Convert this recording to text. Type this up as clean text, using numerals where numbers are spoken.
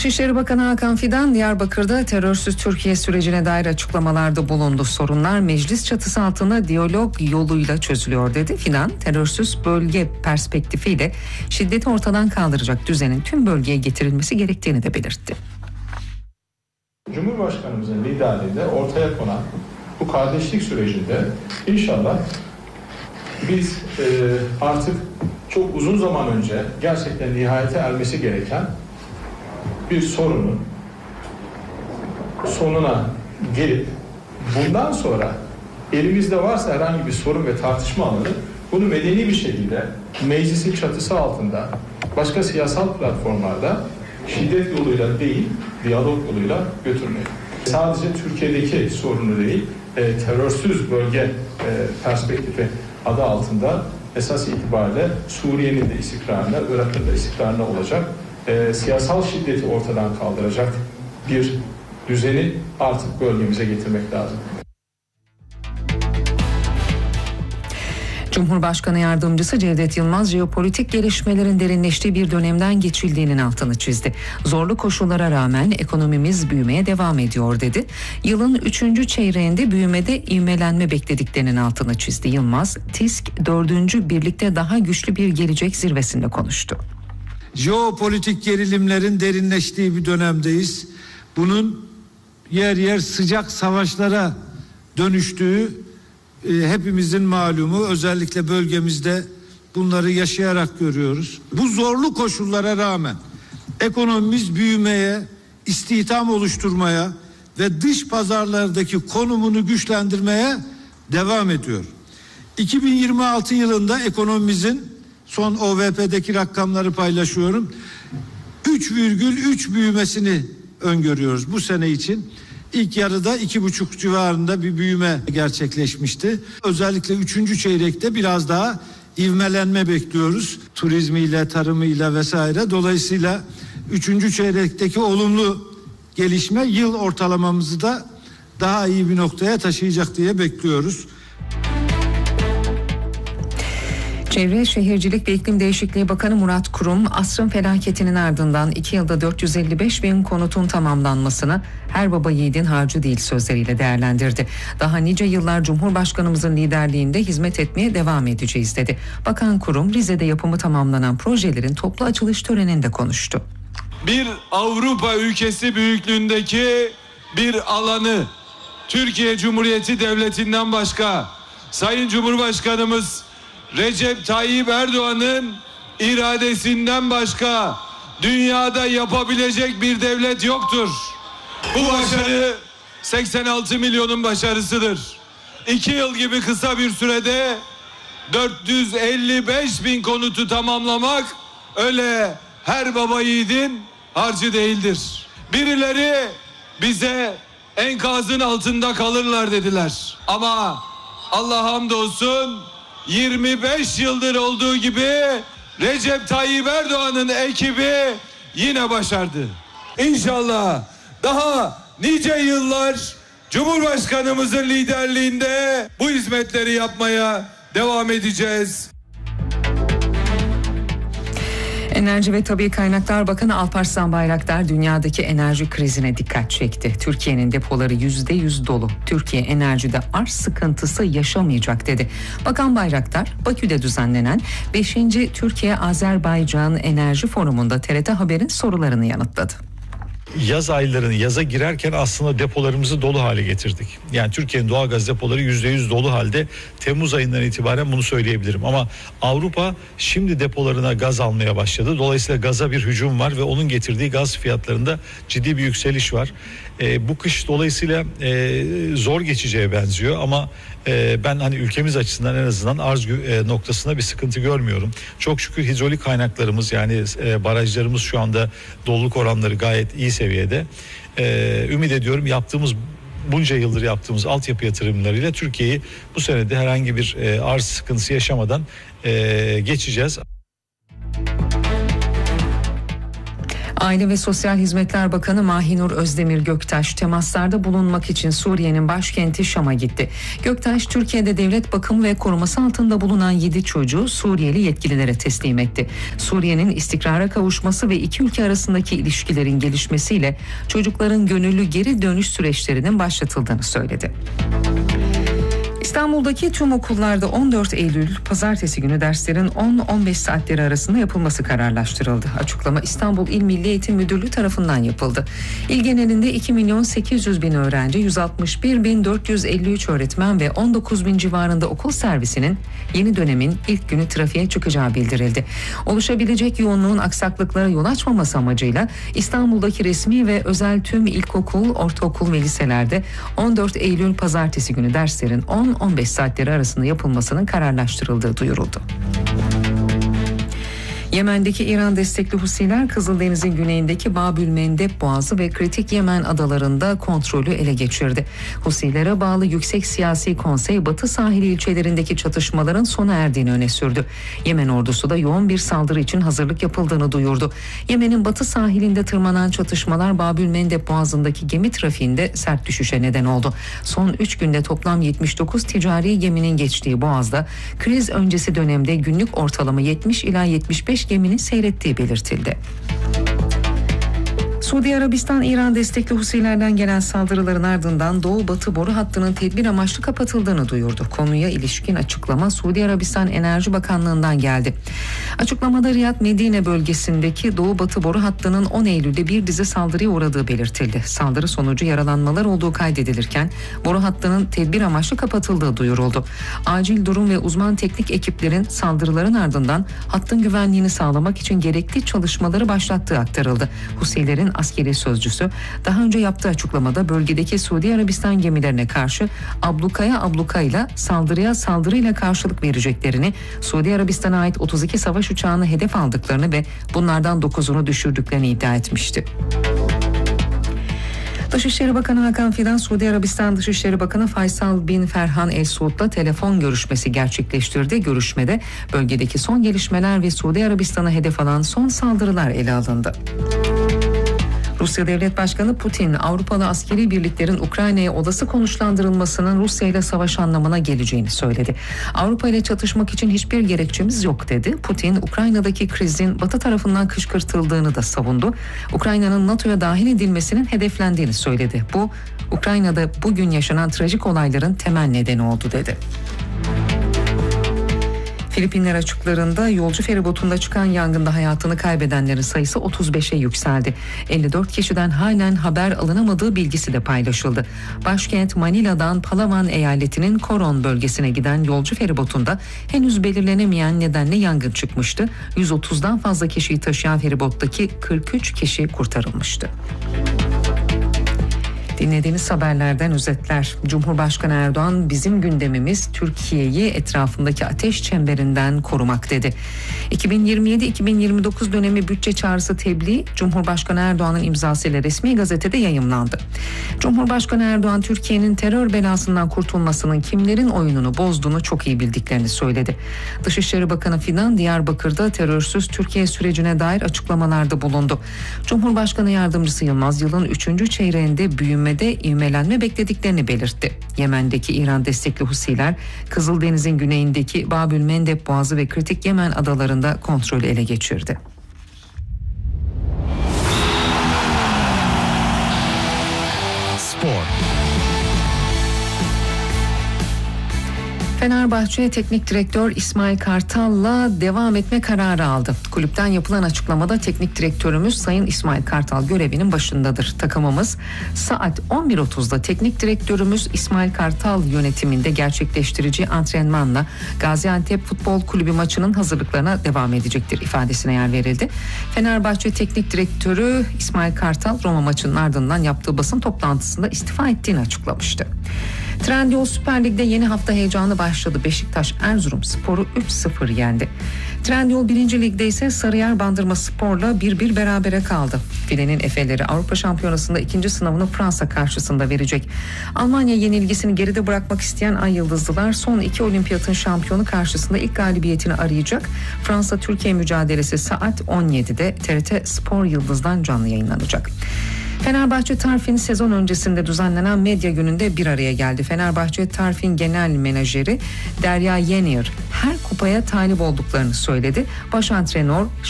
Dışişleri Bakanı Hakan Fidan, Diyarbakır'da terörsüz Türkiye sürecine dair açıklamalarda bulundu. Sorunlar meclis çatısı altında diyalog yoluyla çözülüyor dedi. Fidan, terörsüz bölge perspektifiyle şiddeti ortadan kaldıracak düzenin tüm bölgeye getirilmesi gerektiğini de belirtti. Cumhurbaşkanımızın liderliğinde ortaya konan bu kardeşlik sürecinde inşallah biz artık çok uzun zaman önce gerçekten nihayete ermesi gereken bir sorunun sonuna gelip bundan sonra elimizde varsa herhangi bir sorun ve tartışma alanı bunu medeni bir şekilde meclisin çatısı altında başka siyasal platformlarda şiddet yoluyla değil diyalog yoluyla götürmek. Sadece Türkiye'deki sorunu değil terörsüz bölge perspektifi adı altında esas itibariyle Suriye'nin de istikrarına, Irak'ın da istikrarına olacak siyasal şiddeti ortadan kaldıracak bir düzeni artık bölgemize getirmek lazım. Cumhurbaşkanı Yardımcısı Cevdet Yılmaz, jeopolitik gelişmelerin derinleştiği bir dönemden geçildiğinin altını çizdi. Zorlu koşullara rağmen ekonomimiz büyümeye devam ediyor dedi. Yılın 3. çeyreğinde büyümede ivmelenme beklediklerinin altını çizdi. Yılmaz, TİSK 4. birlikte daha güçlü bir gelecek zirvesinde konuştu. Jeopolitik gerilimlerin derinleştiği bir dönemdeyiz. Bunun yer yer sıcak savaşlara dönüştüğü hepimizin malumu, özellikle bölgemizde bunları yaşayarak görüyoruz. Bu zorlu koşullara rağmen ekonomimiz büyümeye, istihdam oluşturmaya ve dış pazarlardaki konumunu güçlendirmeye devam ediyor. 2026 yılında ekonomimizin son OVP'deki rakamları paylaşıyorum. 3,3 büyümesini öngörüyoruz bu sene için. İlk yarıda 2,5 civarında bir büyüme gerçekleşmişti. Özellikle 3. çeyrekte biraz daha ivmelenme bekliyoruz. Turizmiyle, tarımıyla vesaire. Dolayısıyla 3. çeyrekteki olumlu gelişme yıl ortalamamızı da daha iyi bir noktaya taşıyacak diye bekliyoruz. Çevre, Şehircilik ve İklim Değişikliği Bakanı Murat Kurum, asrın felaketinin ardından 2 yılda 455 bin konutun tamamlanmasını her baba yiğidin harcı değil sözleriyle değerlendirdi. Daha nice yıllar Cumhurbaşkanımızın liderliğinde hizmet etmeye devam edeceğiz dedi. Bakan Kurum, Rize'de yapımı tamamlanan projelerin toplu açılış töreninde konuştu. Bir Avrupa ülkesi büyüklüğündeki bir alanı Türkiye Cumhuriyeti Devleti'nden başka Sayın Cumhurbaşkanımız Recep Tayyip Erdoğan'ın iradesinden başka dünyada yapabilecek bir devlet yoktur. Bu başarı 86 milyonun başarısıdır. 2 yıl gibi kısa bir sürede 455 bin konutu tamamlamak öyle her baba yiğidin harcı değildir. Birileri bize enkazın altında kalırlar dediler. Ama Allah hamdolsun 25 yıldır olduğu gibi Recep Tayyip Erdoğan'ın ekibi yine başardı. İnşallah daha nice yıllar Cumhurbaşkanımızın liderliğinde bu hizmetleri yapmaya devam edeceğiz. Enerji ve Tabii Kaynaklar Bakanı Alparslan Bayraktar dünyadaki enerji krizine dikkat çekti. Türkiye'nin depoları %100 dolu. Türkiye enerjide arz sıkıntısı yaşamayacak dedi. Bakan Bayraktar, Bakü'de düzenlenen 5. Türkiye-Azerbaycan Enerji Forumu'nda TRT Haber'in sorularını yanıtladı. Yaza girerken aslında depolarımızı dolu hale getirdik. Yani Türkiye'nin doğalgaz depoları %100 dolu halde. Temmuz ayından itibaren bunu söyleyebilirim. Ama Avrupa şimdi depolarına gaz almaya başladı. Dolayısıyla gaza bir hücum var ve onun getirdiği gaz fiyatlarında ciddi bir yükseliş var. Bu kış dolayısıyla zor geçeceğe benziyor ama ben hani ülkemiz açısından en azından arz noktasında bir sıkıntı görmüyorum. Çok şükür hidrolik kaynaklarımız yani barajlarımız şu anda doluluk oranları gayet iyi seviyede. Ümit ediyorum bunca yıldır yaptığımız altyapı yatırımlarıyla Türkiye'yi bu senede herhangi bir arz sıkıntısı yaşamadan geçeceğiz. Aile ve Sosyal Hizmetler Bakanı Mahinur Özdemir Göktaş temaslarda bulunmak için Suriye'nin başkenti Şam'a gitti. Göktaş, Türkiye'de devlet bakımı ve koruması altında bulunan 7 çocuğu Suriyeli yetkililere teslim etti. Suriye'nin istikrara kavuşması ve iki ülke arasındaki ilişkilerin gelişmesiyle çocukların gönüllü geri dönüş süreçlerinin başlatıldığını söyledi. İstanbul'daki tüm okullarda 14 Eylül Pazartesi günü derslerin 10-15 saatleri arasında yapılması kararlaştırıldı. Açıklama İstanbul İl Milli Eğitim Müdürlüğü tarafından yapıldı. İl genelinde 2.800.000 öğrenci, 161.453 öğretmen ve 19.000 civarında okul servisinin yeni dönemin ilk günü trafiğe çıkacağı bildirildi. Oluşabilecek yoğunluğun aksaklıklara yol açmaması amacıyla İstanbul'daki resmi ve özel tüm ilkokul, ortaokul ve liselerde 14 Eylül Pazartesi günü derslerin 10-15 saatleri arasında yapılmasının kararlaştırıldığı duyuruldu. Yemen'deki İran destekli Husiler Kızıldeniz'in güneyindeki Babül Mendeb Boğazı ve kritik Yemen adalarında kontrolü ele geçirdi. Husilere bağlı Yüksek Siyasi Konsey Batı sahili ilçelerindeki çatışmaların sona erdiğini öne sürdü. Yemen ordusu da yoğun bir saldırı için hazırlık yapıldığını duyurdu. Yemen'in batı sahilinde tırmanan çatışmalar Babül Mendeb Boğazı'ndaki gemi trafiğinde sert düşüşe neden oldu. Son 3 günde toplam 79 ticari geminin geçtiği Boğaz'da kriz öncesi dönemde günlük ortalama 70 ila 75 geminin seyrettiği belirtildi. Suudi Arabistan, İran destekli Husilerden gelen saldırıların ardından Doğu-Batı boru hattının tedbir amaçlı kapatıldığını duyurdu. Konuya ilişkin açıklama Suudi Arabistan Enerji Bakanlığı'ndan geldi. Açıklamada Riyad Medine bölgesindeki Doğu-Batı boru hattının 10 Eylül'de bir dizi saldırıya uğradığı belirtildi. Saldırı sonucu yaralanmalar olduğu kaydedilirken boru hattının tedbir amaçlı kapatıldığı duyuruldu. Acil durum ve uzman teknik ekiplerin saldırıların ardından hattın güvenliğini sağlamak için gerekli çalışmaları başlattığı aktarıldı. Husilerin askeri sözcüsü daha önce yaptığı açıklamada bölgedeki Suudi Arabistan gemilerine karşı ablukayla saldırıyla karşılık vereceklerini, Suudi Arabistan'a ait 32 savaş uçağını hedef aldıklarını ve bunlardan 9'unu düşürdüklerini iddia etmişti. Dışişleri Bakanı Hakan Fidan, Suudi Arabistan Dışişleri Bakanı Faysal bin Ferhan El Suud'la telefon görüşmesi gerçekleştirdi. Görüşmede bölgedeki son gelişmeler ve Suudi Arabistan'a hedef alan son saldırılar ele alındı. Rusya Devlet Başkanı Putin, Avrupalı askeri birliklerin Ukrayna'ya olası konuşlandırılmasının Rusya ile savaş anlamına geleceğini söyledi. Avrupa ile çatışmak için hiçbir gerekçemiz yok dedi. Putin, Ukrayna'daki krizin Batı tarafından kışkırtıldığını da savundu. Ukrayna'nın NATO'ya dahil edilmesinin hedeflendiğini söyledi. Bu, Ukrayna'da bugün yaşanan trajik olayların temel nedeni oldu dedi. Filipinler açıklarında yolcu feribotunda çıkan yangında hayatını kaybedenlerin sayısı 35'e yükseldi. 54 kişiden halen haber alınamadığı bilgisi de paylaşıldı. Başkent Manila'dan Palawan eyaletinin Coron bölgesine giden yolcu feribotunda henüz belirlenemeyen nedenle yangın çıkmıştı. 130'dan fazla kişiyi taşıyan feribottaki 43 kişi kurtarılmıştı. Dinlediğiniz haberlerden özetler. Cumhurbaşkanı Erdoğan, bizim gündemimiz Türkiye'yi etrafındaki ateş çemberinden korumak dedi. 2027-2029 dönemi bütçe çağrısı tebliğ Cumhurbaşkanı Erdoğan'ın imzasıyla resmi gazetede yayımlandı. Cumhurbaşkanı Erdoğan, Türkiye'nin terör belasından kurtulmasının kimlerin oyununu bozduğunu çok iyi bildiklerini söyledi. Dışişleri Bakanı Fidan, Diyarbakır'da terörsüz Türkiye sürecine dair açıklamalarda bulundu. Cumhurbaşkanı Yardımcısı Yılmaz, yılın 3. çeyreğinde ivmelenme beklediklerini belirtti. Yemen'deki İran destekli Husiler, Kızıldeniz'in güneyindeki Babül Mendeb Boğazı ve kritik Yemen adalarında kontrolü ele geçirdi. Spor. Fenerbahçe Teknik Direktör İsmail Kartal'la devam etme kararı aldı. Kulüpten yapılan açıklamada teknik direktörümüz Sayın İsmail Kartal görevinin başındadır. Takımımız saat 11.30'da teknik direktörümüz İsmail Kartal yönetiminde gerçekleştirici antrenmanla Gaziantep Futbol Kulübü maçının hazırlıklarına devam edecektir ifadesine yer verildi. Fenerbahçe Teknik Direktörü İsmail Kartal Roma maçının ardından yaptığı basın toplantısında istifa ettiğini açıklamıştı. Trendyol Süper Lig'de yeni hafta heyecanı başladı. Beşiktaş Erzurumspor'u 3-0 yendi. Trendyol 1. Lig'de ise Sarıyer Bandırmaspor'la 1-1 berabere kaldı. Filenin Efe'leri Avrupa Şampiyonası'nda ikinci sınavını Fransa karşısında verecek. Almanya yenilgisini geride bırakmak isteyen Ay Yıldızlılar son 2 olimpiyatın şampiyonu karşısında ilk galibiyetini arayacak. Fransa-Türkiye mücadelesi saat 17'de TRT Spor Yıldız'dan canlı yayınlanacak. Fenerbahçe Tarfin sezon öncesinde düzenlenen medya gününde bir araya geldi. Fenerbahçe Tarfin Genel Menajeri Derya Yenir her kupaya talip olduklarını söyledi. Baş antrenör